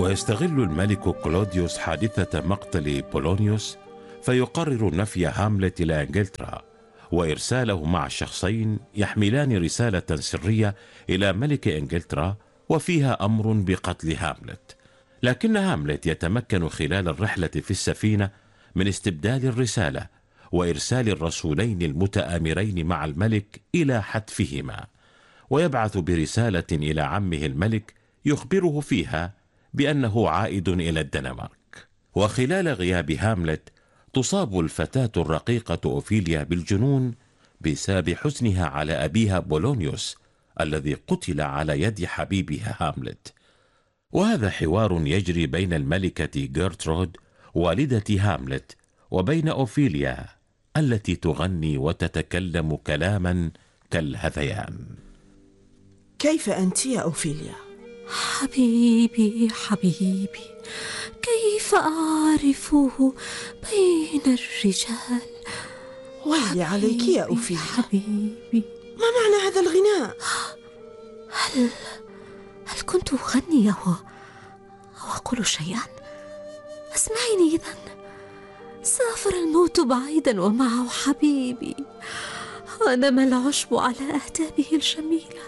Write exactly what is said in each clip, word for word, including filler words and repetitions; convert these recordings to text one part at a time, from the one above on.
ويستغل الملك كلوديوس حادثة مقتل بولونيوس، فيقرر نفي هاملت إلى إنجلترا وإرساله مع شخصين يحملان رسالة سرية إلى ملك إنجلترا وفيها أمر بقتل هاملت. لكن هاملت يتمكن خلال الرحلة في السفينة من استبدال الرسالة وإرسال الرسولين المتآمرين مع الملك إلى حتفهما، ويبعث برسالة إلى عمه الملك يخبره فيها بأنه عائد إلى الدنمارك. وخلال غياب هاملت تصاب الفتاة الرقيقة أوفيليا بالجنون بسبب حزنها على أبيها بولونيوس الذي قتل على يد حبيبها هاملت. وهذا حوار يجري بين الملكة جيرترود والدة هاملت وبين أوفيليا التي تغني وتتكلم كلاما كالهذيان. كيف أنت يا أوفيليا؟ حبيبي حبيبي، كيف أعرفه بين الرجال؟ ويلي عليك يا أوفيليا. حبيبي، ما معنى هذا الغناء؟ هل هل كنت أغني أو أقول شيئا؟ اسمعيني إذن. سافر الموت بعيدا ومعه حبيبي، ونم العشب على أهدابه الجميلة،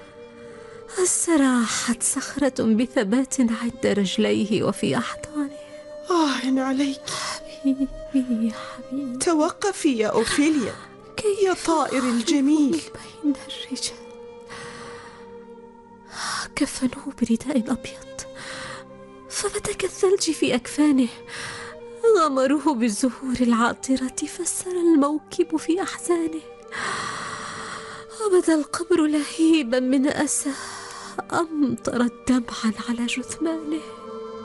استراحت صخرة بثبات عند رجليه وفي أحضانه. آه عليك حبيبي يا حبيبي، توقفي يا أوفيليا يا طائر الجميل. بين الرجال كفنوه برداء أبيض، فبدا كالثلج في أكفانه، غمروه بالزهور العاطرة فسر الموكب في أحزانه، وبدا القبر لهيبا من أسى، أمطرت دمعا على جثمانه.